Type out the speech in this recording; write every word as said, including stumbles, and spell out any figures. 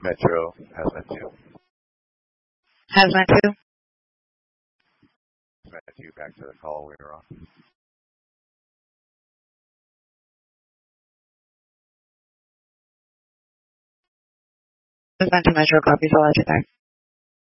Metro, Hazmat two. Hazmat two? Hazmat two, back to the call we were on. Hazmat two Metro, copies all legendary.